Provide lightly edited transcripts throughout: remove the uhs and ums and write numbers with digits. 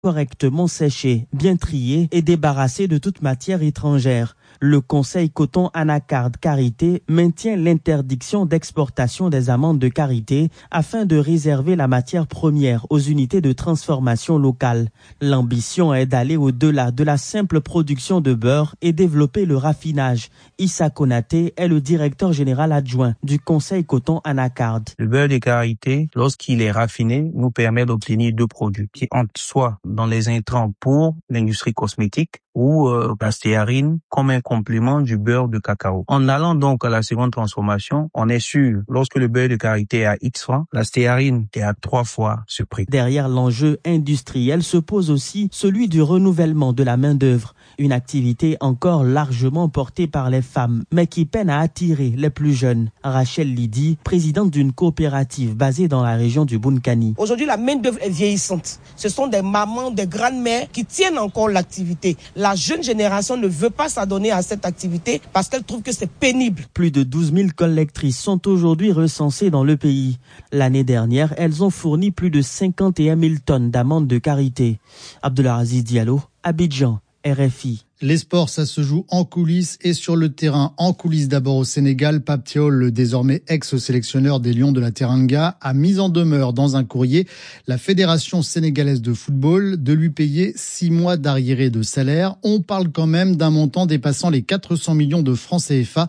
correctement séchés, bien triés et débarrassés de toute matière étrangère. Le Conseil coton anacarde karité maintient l'interdiction d'exportation des amandes de karité afin de réserver la matière première aux unités de transformation locales. L'ambition est d'aller au-delà de la simple production de beurre et développer le raffinage. Issa Konaté est le directeur général adjoint du Conseil coton anacarde. Le beurre de karité, lorsqu'il est raffiné, nous permet d'obtenir deux produits qui entrent soit dans les intrants pour l'industrie cosmétique ou la stéarine comme un complément du beurre de cacao. En allant donc à la seconde transformation, on est sûr, lorsque le beurre de karité est à X francs, la stéarine est à 3 fois ce prix. Derrière l'enjeu industriel se pose aussi celui du renouvellement de la main-d'œuvre, une activité encore largement portée par les femmes, mais qui peine à attirer les plus jeunes. Rachel Lidi, présidente d'une coopérative basée dans la région du Bunkani. Aujourd'hui, la main-d'œuvre est vieillissante. Ce sont des mamans, des grandes-mères qui tiennent encore l'activité. La jeune génération ne veut pas s'adonner à cette activité parce qu'elle trouve que c'est pénible. Plus de 12 000 collectrices sont aujourd'hui recensées dans le pays. L'année dernière, elles ont fourni plus de 51 000 tonnes d'amandes de karité. Abdelaziz Diallo, Abidjan, RFI. Les sports, ça se joue en coulisses et sur le terrain. En coulisses d'abord au Sénégal, Pape Thiaw, le désormais ex-sélectionneur des Lions de la Teranga, a mis en demeure dans un courrier la Fédération sénégalaise de football de lui payer 6 mois d'arriérés de salaire. On parle quand même d'un montant dépassant les 400 millions de francs CFA.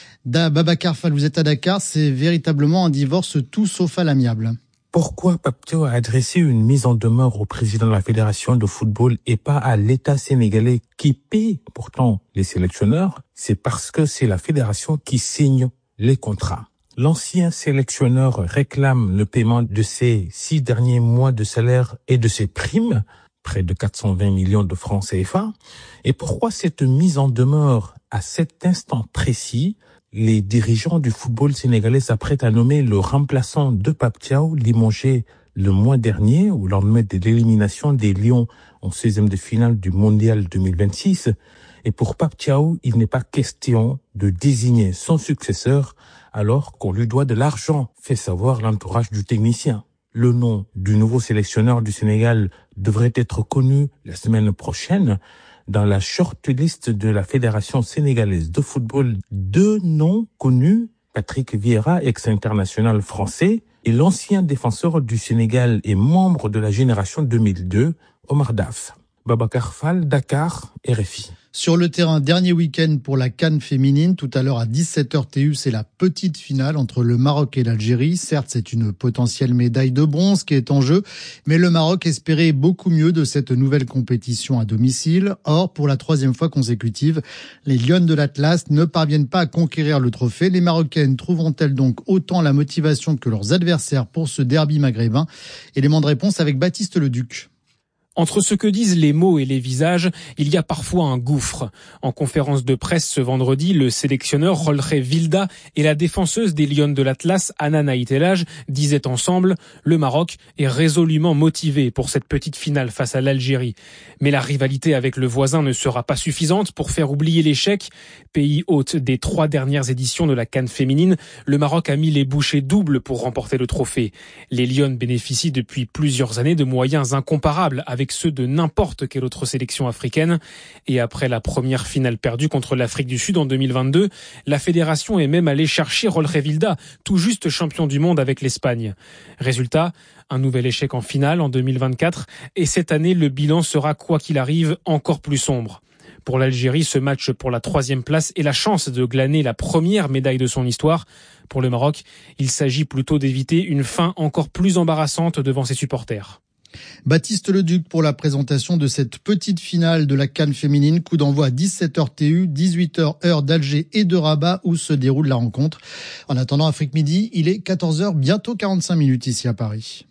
Babacar Fall, vous êtes à Dakar, c'est véritablement un divorce tout sauf à l'amiable. Pourquoi Pape Thiaw a adressé une mise en demeure au président de la Fédération de football et pas à l'État sénégalais qui paie pourtant les sélectionneurs? C'est parce que c'est la fédération qui signe les contrats. L'ancien sélectionneur réclame le paiement de ses 6 derniers mois de salaire et de ses primes, près de 420 millions de francs CFA. Et pourquoi cette mise en demeure à cet instant précis? Les dirigeants du football sénégalais s'apprêtent à nommer le remplaçant de Pape Thiaw, limogé le mois dernier, au lendemain de l'élimination des Lions en 16e de finale du Mondial 2026. Et pour Pape Thiaw, il n'est pas question de désigner son successeur alors qu'on lui doit de l'argent, fait savoir l'entourage du technicien. Le nom du nouveau sélectionneur du Sénégal devrait être connu la semaine prochaine. Dans la shortlist de la Fédération sénégalaise de football, 2 noms connus, Patrick Vieira, ex-international français, et l'ancien défenseur du Sénégal et membre de la génération 2002, Omar Daf. Babacar Fall, Dakar, RFI. Sur le terrain, dernier week-end pour la CAN féminine. Tout à l'heure à 17h TU, c'est la petite finale entre le Maroc et l'Algérie. Certes, c'est une potentielle médaille de bronze qui est en jeu, mais le Maroc espérait beaucoup mieux de cette nouvelle compétition à domicile. Or, pour la 3e fois consécutive, les Lionnes de l'Atlas ne parviennent pas à conquérir le trophée. Les Marocaines trouveront-elles donc autant la motivation que leurs adversaires pour ce derby maghrébin? Élément de réponse avec Baptiste Leduc. Entre ce que disent les mots et les visages, il y a parfois un gouffre. En conférence de presse ce vendredi, le sélectionneur Rolje Vilda et la défenseuse des Lionnes de l'Atlas, Anna Naïtelaj, disaient ensemble « Le Maroc est résolument motivé pour cette petite finale face à l'Algérie. Mais la rivalité avec le voisin ne sera pas suffisante pour faire oublier l'échec. Pays hôte des 3 dernières éditions de la CAN féminine, le Maroc a mis les bouchées doubles pour remporter le trophée. Les Lionnes bénéficient depuis plusieurs années de moyens incomparables avec ceux de n'importe quelle autre sélection africaine. Et après la première finale perdue contre l'Afrique du Sud en 2022, la fédération est même allée chercher Rolje Vilda, tout juste champion du monde avec l'Espagne. Résultat, un nouvel échec en finale en 2024 et cette année, le bilan sera, quoi qu'il arrive, encore plus sombre. Pour l'Algérie, ce match pour la 3e place est la chance de glaner la première médaille de son histoire. Pour le Maroc, il s'agit plutôt d'éviter une fin encore plus embarrassante devant ses supporters. Baptiste Leduc pour la présentation de cette petite finale de la CAN féminine. Coup d'envoi à 17h TU, 18h heure d'Alger et de Rabat où se déroule la rencontre. En attendant Afrique Midi, il est 14h, bientôt 45 minutes ici à Paris.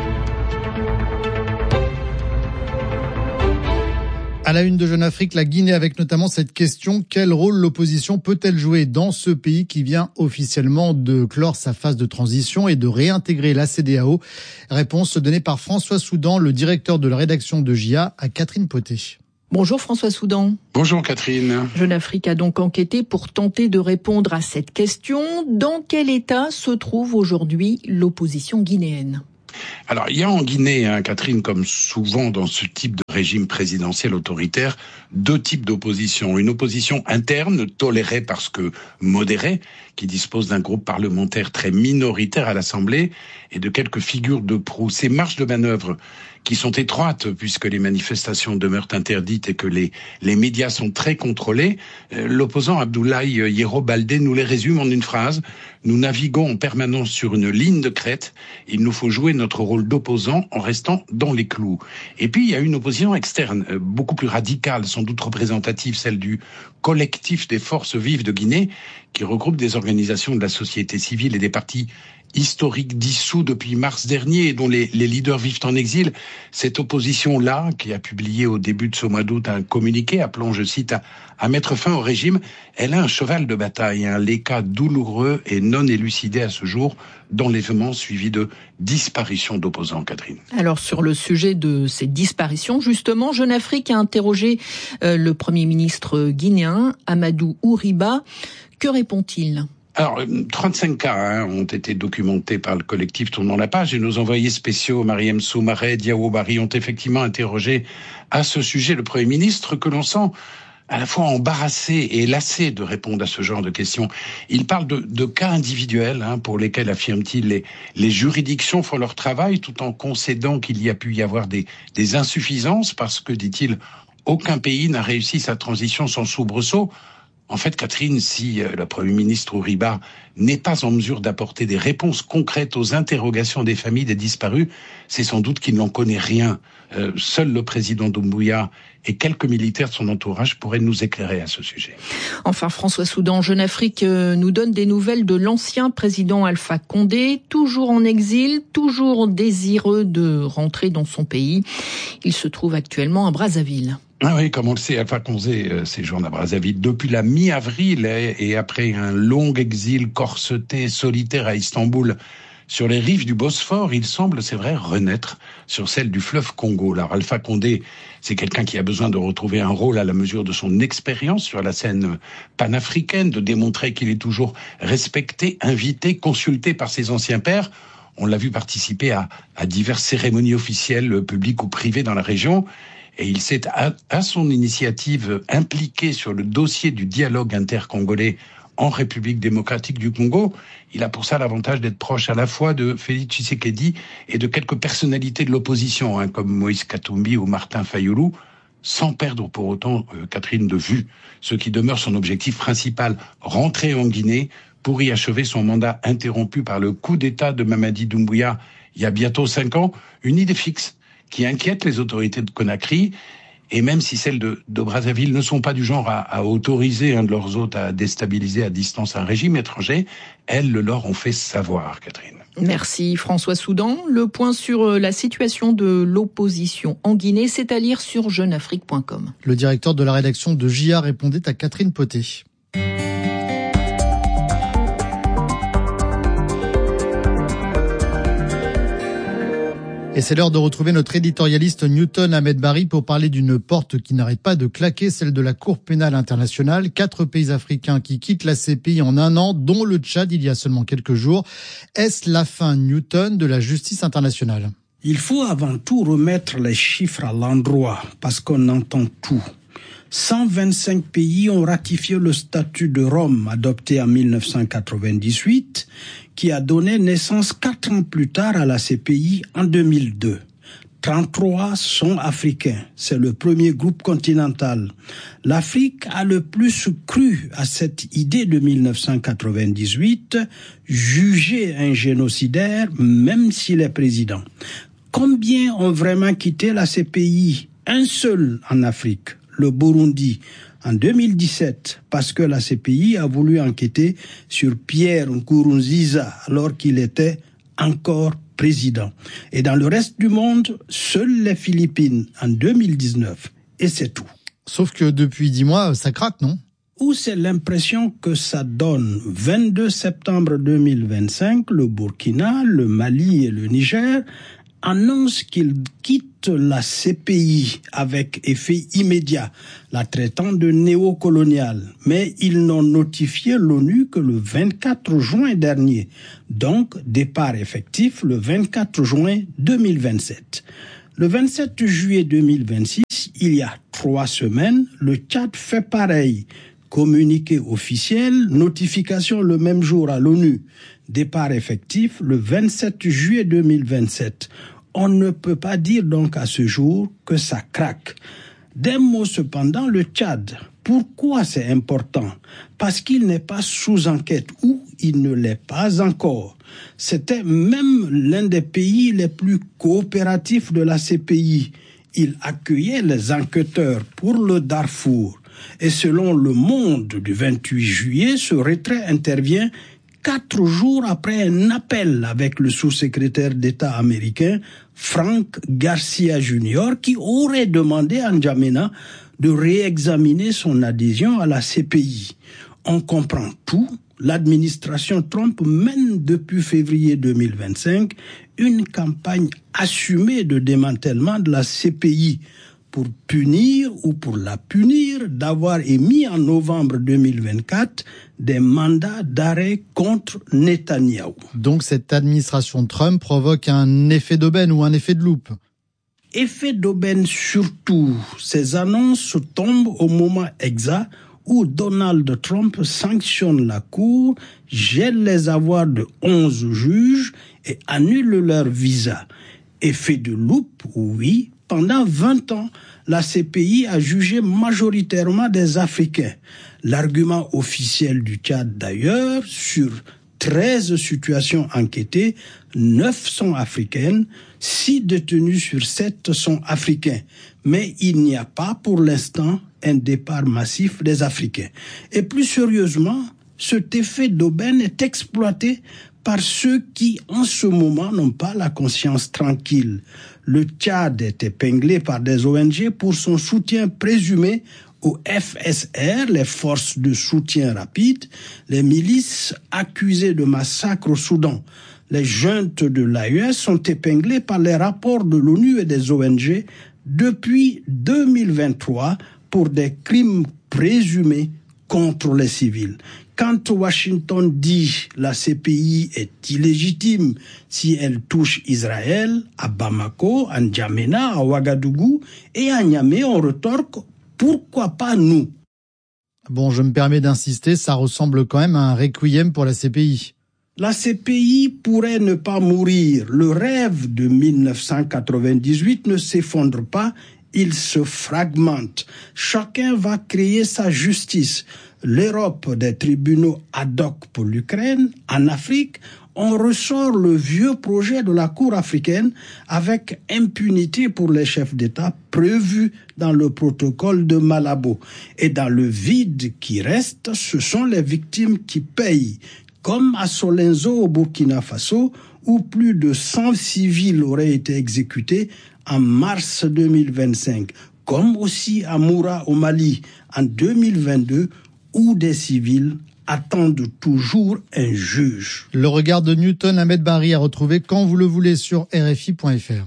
À la une de Jeune Afrique, la Guinée avec notamment cette question, quel rôle l'opposition peut-elle jouer dans ce pays qui vient officiellement de clore sa phase de transition et de réintégrer la CEDEAO? Réponse donnée par François Soudan, le directeur de la rédaction de JA, à Catherine Poté. Bonjour François Soudan. Bonjour Catherine. Jeune Afrique a donc enquêté pour tenter de répondre à cette question. Dans quel état se trouve aujourd'hui l'opposition guinéenne ? Alors, il y a en Guinée, Catherine, comme souvent dans ce type de régime présidentiel autoritaire, deux types d'opposition. Une opposition interne, tolérée parce que modérée, qui dispose d'un groupe parlementaire très minoritaire à l'Assemblée et de quelques figures de proue. Ces marges de manœuvre qui sont étroites puisque les manifestations demeurent interdites et que les médias sont très contrôlés. L'opposant Abdoulaye Yero Baldé nous les résume en une phrase. Nous naviguons en permanence sur une ligne de crête. Il nous faut jouer notre rôle d'opposant en restant dans les clous. Et puis, il y a une opposition externe, beaucoup plus radicale, sans doute représentative, celle du collectif des forces vives de Guinée, qui regroupe des organisations de la société civile et des partis historiques dissous depuis mars dernier et dont les leaders vivent en exil. Cette opposition-là, qui a publié au début de ce mois d'août un communiqué appelant, je cite, à mettre fin au régime, elle a un cheval de bataille, les cas douloureux et non élucidés à ce jour d'enlèvements suivis de disparitions d'opposants, Catherine. Alors sur le sujet de ces disparitions, justement, Jeune Afrique a interrogé le Premier ministre guinéen, Amadou Ouriba. Que répond-il ? Alors, 35 cas ont été documentés par le collectif Tournons la page et nos envoyés spéciaux, Mariam Soumaré, Diawo Bari, ont effectivement interrogé à ce sujet le Premier ministre que l'on sent à la fois embarrassé et lassé de répondre à ce genre de questions. Il parle de cas individuels pour lesquels, affirme-t-il, les juridictions font leur travail tout en concédant qu'il y a pu y avoir des insuffisances parce que, dit-il, aucun pays n'a réussi sa transition sans soubresaut. En fait, Catherine, si le Premier ministre Ouriba n'est pas en mesure d'apporter des réponses concrètes aux interrogations des familles des disparus, c'est sans doute qu'il n'en connaît rien. Seul le président Doumbouya et quelques militaires de son entourage pourraient nous éclairer à ce sujet. Enfin, François Soudan, Jeune Afrique nous donne des nouvelles de l'ancien président Alpha Condé, toujours en exil, toujours désireux de rentrer dans son pays. Il se trouve actuellement à Brazzaville. Ah oui, comme on le sait, Alpha Condé séjourne à Brazzaville depuis la mi-avril et après un long exil corseté, solitaire à Istanbul, sur les rives du Bosphore, il semble, c'est vrai, renaître sur celle du fleuve Congo. Alors Alpha Condé, c'est quelqu'un qui a besoin de retrouver un rôle à la mesure de son expérience sur la scène panafricaine, de démontrer qu'il est toujours respecté, invité, consulté par ses anciens pairs. On l'a vu participer à diverses cérémonies officielles, publiques ou privées dans la région. Et il s'est, à son initiative, impliqué sur le dossier du dialogue intercongolais en République démocratique du Congo. Il a pour ça l'avantage d'être proche à la fois de Félix Tshisekedi et de quelques personnalités de l'opposition, comme Moïse Katumbi ou Martin Fayulu, sans perdre pour autant, Catherine, de vue ce qui demeure son objectif principal, rentrer en Guinée pour y achever son mandat interrompu par le coup d'État de Mamadi Doumbouya il y a bientôt 5 ans. Une idée fixe qui inquiète les autorités de Conakry, et même si celles de Brazzaville ne sont pas du genre à autoriser un de leurs hôtes à déstabiliser à distance un régime étranger, elles le leur ont fait savoir, Catherine. Merci François Soudan. Le point sur la situation de l'opposition en Guinée, c'est à lire sur jeuneafrique.com. Le directeur de la rédaction de JA répondait à Catherine Potet. Et c'est l'heure de retrouver notre éditorialiste Newton Ahmed Bari pour parler d'une porte qui n'arrête pas de claquer, celle de la Cour pénale internationale. 4 pays africains qui quittent la CPI en 1 an, dont le Tchad il y a seulement quelques jours. Est-ce la fin, Newton, de la justice internationale ? Il faut avant tout remettre les chiffres à l'endroit, parce qu'on entend tout. 125 pays ont ratifié le statut de Rome adopté en 1998, qui a donné naissance 4 ans plus tard à la CPI en 2002. 33 sont africains. C'est le premier groupe continental. L'Afrique a le plus cru à cette idée de 1998, juger un génocidaire même s'il est président. Combien ont vraiment quitté la CPI ? Un seul en Afrique, le Burundi, en 2017, parce que la CPI a voulu enquêter sur Pierre Nkurunziza alors qu'il était encore président. Et dans le reste du monde, seules les Philippines en 2019. Et c'est tout. Sauf que depuis 10 mois, ça craque, non ? Ou c'est l'impression que ça donne. 22 septembre 2025, le Burkina, le Mali et le Niger annonce qu'il quitte la CPI avec effet immédiat, la traitant de néocoloniale. Mais ils n'ont notifié l'ONU que le 24 juin dernier. Donc, départ effectif le 24 juin 2027. Le 27 juillet 2026, il y a 3 semaines, le Tchad fait pareil. Communiqué officiel, notification le même jour à l'ONU. Départ effectif le 27 juillet 2027. On ne peut pas dire donc à ce jour que ça craque. D'un mot cependant, le Tchad. Pourquoi c'est important? Parce qu'il n'est pas sous enquête ou il ne l'est pas encore. C'était même l'un des pays les plus coopératifs de la CPI. Il accueillait les enquêteurs pour le Darfour. Et selon Le Monde du 28 juillet, ce retrait intervient 4 jours après un appel avec le sous-secrétaire d'État américain Frank Garcia Jr. qui aurait demandé à N'Djamena de réexaminer son adhésion à la CPI. On comprend tout. L'administration Trump mène depuis février 2025 une campagne assumée de démantèlement de la CPI pour punir ou pour la punir d'avoir émis en novembre 2024 des mandats d'arrêt contre Netanyahou. Donc cette administration Trump provoque un effet d'aubaine ou un effet de loupe? Effet d'aubaine surtout. Ces annonces tombent au moment exact où Donald Trump sanctionne la Cour, gèle les avoirs de 11 juges et annule leur visa. Effet de loupe, oui. Pendant 20 ans, la CPI a jugé majoritairement des Africains. L'argument officiel du Tchad d'ailleurs, sur 13 situations enquêtées, 9 sont africaines, 6 détenus sur 7 sont africains. Mais il n'y a pas pour l'instant un départ massif des Africains. Et plus sérieusement, cet effet d'aubaine est exploité par ceux qui, en ce moment, n'ont pas la conscience tranquille. Le Tchad est épinglé par des ONG pour son soutien présumé au FSR, les forces de soutien rapide, les milices accusées de massacres au Soudan. Les juntes de l'AES sont épinglées par les rapports de l'ONU et des ONG depuis 2023 pour des crimes présumés contre les civils. Quand Washington dit la CPI est illégitime si elle touche Israël, à Bamako, à N'Djamena, à Ouagadougou et à Niamey, on retorque pourquoi pas nous? Bon, je me permets d'insister, ça ressemble quand même à un requiem pour la CPI. La CPI pourrait ne pas mourir. Le rêve de 1998 ne s'effondre pas, il se fragmente. Chacun va créer sa justice. L'Europe des tribunaux ad hoc pour l'Ukraine. En Afrique, on ressort le vieux projet de la Cour africaine avec impunité pour les chefs d'État prévu dans le protocole de Malabo. Et dans le vide qui reste, ce sont les victimes qui payent. Comme à Solenzo au Burkina Faso, où plus de 100 civils auraient été exécutés en mars 2025. Comme aussi à Moura au Mali en 2022, où des civils attendent toujours un juge. Le regard de Newton Ahmed Barry à retrouver quand vous le voulez sur RFI.fr.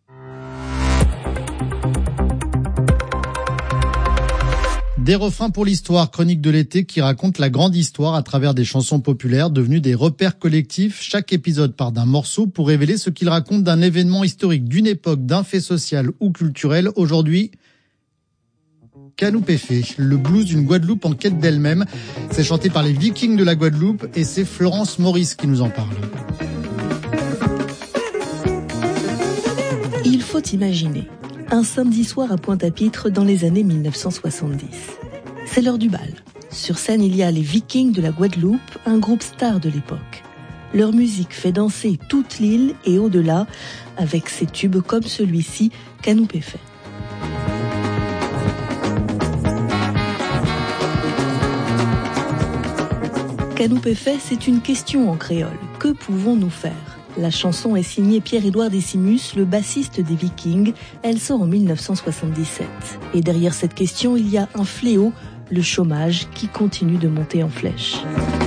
Des refrains pour l'histoire, chronique de l'été qui raconte la grande histoire à travers des chansons populaires devenues des repères collectifs. Chaque épisode part d'un morceau pour révéler ce qu'il raconte d'un événement historique, d'une époque, d'un fait social ou culturel. Aujourd'hui, Kanoupéfé, le blues d'une Guadeloupe en quête d'elle-même. C'est chanté par les Vikings de la Guadeloupe et c'est Florence Maurice qui nous en parle. Il faut imaginer un samedi soir à Pointe-à-Pitre dans les années 1970. C'est l'heure du bal. Sur scène, il y a les Vikings de la Guadeloupe, un groupe star de l'époque. Leur musique fait danser toute l'île et au-delà, avec ses tubes comme celui-ci, Kanoupéfé. Kanoupéfé, c'est une question en créole. Que pouvons-nous faire ? La chanson est signée Pierre-Édouard Décimus, le bassiste des Vikings. Elle sort en 1977. Et derrière cette question, il y a un fléau, le chômage, qui continue de monter en flèche.